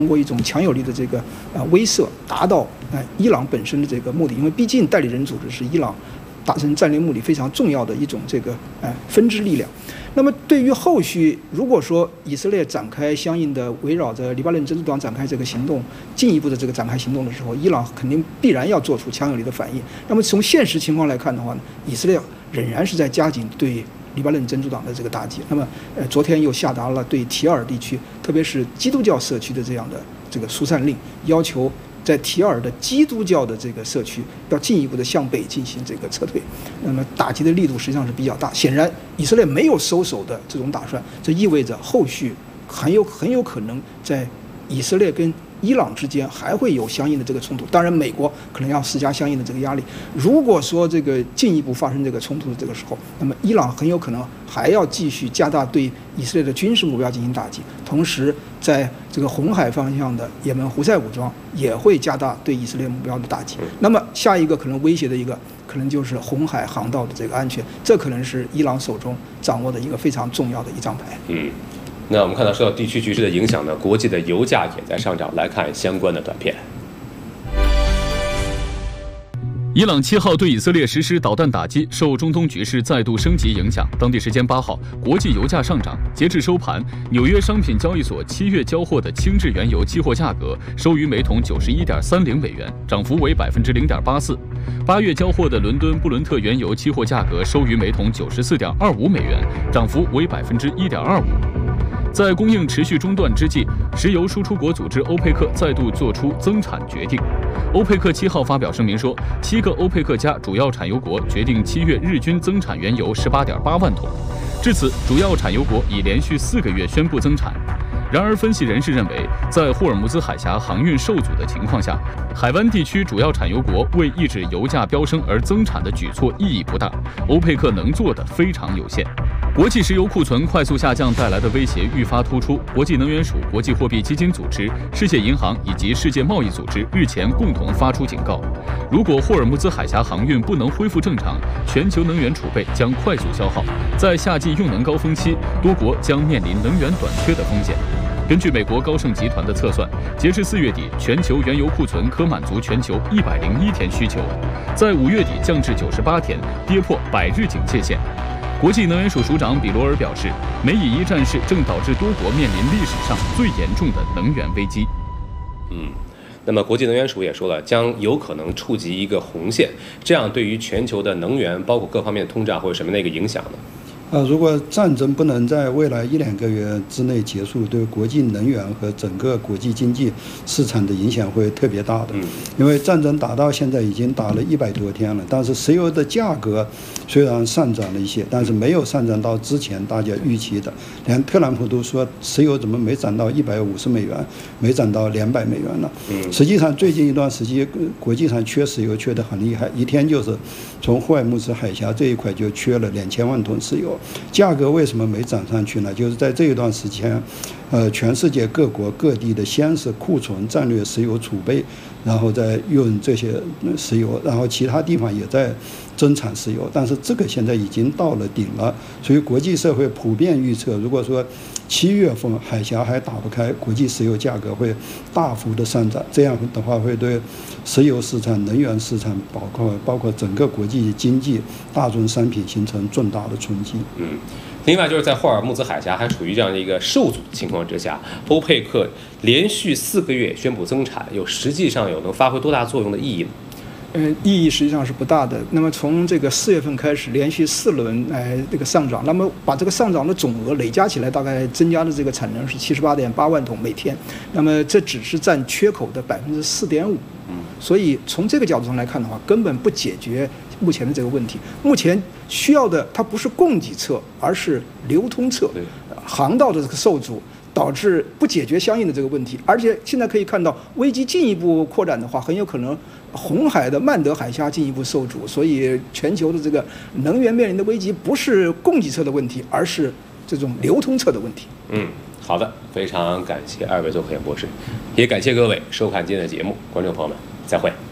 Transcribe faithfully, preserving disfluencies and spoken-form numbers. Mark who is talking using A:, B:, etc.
A: 通过一种强有力的这个呃威慑，达到呃伊朗本身的这个目的，因为毕竟代理人组织是伊朗达成战略目的非常重要的一种这个呃分支力量。那么对于后续，如果说以色列展开相应的围绕着黎巴嫩真主党展开这个行动，进一步的这个展开行动的时候，伊朗肯定必然要做出强有力的反应。那么从现实情况来看的话呢，以色列仍然是在加紧对黎巴嫩真主党的这个打击。那么，呃，昨天又下达了对提尔地区，特别是基督教社区的这样的这个疏散令，要求在提尔的基督教的这个社区要进一步的向北进行这个撤退。那么打击的力度实际上是比较大。显然，以色列没有收手的这种打算，这意味着后续很有很有可能在以色列跟伊朗之间还会有相应的这个冲突，当然美国可能要施加相应的这个压力。如果说这个进一步发生这个冲突的这个时候，那么伊朗很有可能还要继续加大对以色列的军事目标进行打击，同时在这个红海方向的也门胡塞武装也会加大对以色列目标的打击。那么下一个可能威胁的一个可能就是红海航道的这个安全，这可能是伊朗手中掌握的一个非常重要的一张牌。
B: 嗯。那我们看到受到地区局势的影响呢，国际的油价也在上涨。来看相关的短片。
C: 伊朗七号对以色列实施导弹打击，受中东局势再度升级影响，当地时间八号，国际油价上涨。截至收盘，纽约商品交易所七月交货的轻质原油期货价格收于每桶九十一点三零美元，涨幅为百分之零点八四。八月交货的伦敦布伦特原油期货价格收于每桶九十四点二五美元，涨幅为百分之一点二五。在供应持续中断之际，石油输出国组织欧佩克再度做出增产决定。欧佩克七号发表声明说，七个欧佩克加主要产油国决定七月日均增产原油十八点八万桶。至此，主要产油国已连续四个月宣布增产。然而，分析人士认为，在霍尔木兹海峡航运受阻的情况下，海湾地区主要产油国为抑制油价飙升而增产的举措意义不大，欧佩克能做的非常有限。国际石油库存快速下降带来的威胁愈发突出。国际能源署、国际货币基金组织、世界银行以及世界贸易组织日前共同发出警告：如果霍尔木兹海峡航运不能恢复正常，全球能源储备将快速消耗，在夏季用能高峰期，多国将面临能源短缺的风险。根据美国高盛集团的测算，截至四月底，全球原油库存可满足全球一百零一天需求，在五月底降至九十八天，跌破百日警戒线。国际能源署署长比罗尔表示，美以伊战事正导致多国面临历史上最严重的能源危机。
B: 嗯，那么国际能源署也说了，将有可能触及一个红线，这样对于全球的能源，包括各方面的通胀，会有什么样的一个影响呢？
D: 啊，如果战争不能在未来一两个月之内结束，对国际能源和整个国际经济市场的影响会特别大的。嗯，因为战争打到现在已经打了一百多天了，但是石油的价格虽然上涨了一些，但是没有上涨到之前大家预期的。连特朗普都说，石油怎么没涨到一百五十美元，没涨到两百美元了？嗯，实际上最近一段时间，国际上缺石油缺得很厉害，一天就是从霍尔木兹海峡这一块就缺了两千万桶石油。价格为什么没涨上去呢？就是在这一段时间，呃，全世界各国各地的先是库存战略石油储备，然后再用这些石油，然后其他地方也在增产石油，但是这个现在已经到了顶了，所以国际社会普遍预测，如果说七月份海峡还打不开，国际石油价格会大幅的上涨，这样的话会对石油市场、能源市场，包括包括整个国际经济、大宗商品形成重大的冲击。
B: 嗯。另外，就是在霍尔木兹海峡还处于这样的一个受阻的情况之下，欧佩克连续四个月宣布增产，有实际上有能发挥多大作用的意义呢？
A: 嗯，意义实际上是不大的。那么从这个四月份开始，连续四轮来这个上涨，那么把这个上涨的总额累加起来，大概增加的这个产能是七十八点八万桶每天。那么这只是占缺口的百分之四点五。嗯，所以从这个角度上来看的话，根本不解决目前的这个问题。目前需要的它不是供给侧，而是流通侧，航道的这个受阻，导致不解决相应的这个问题。而且现在可以看到，危机进一步扩展的话，很有可能红海的曼德海峡进一步受阻。所以全球的这个能源面临的危机，不是供给侧的问题，而是这种流通侧的问题。
B: 嗯，好的，非常感谢二位做科研博士，也感谢各位收看今天的节目，观众朋友们，再会。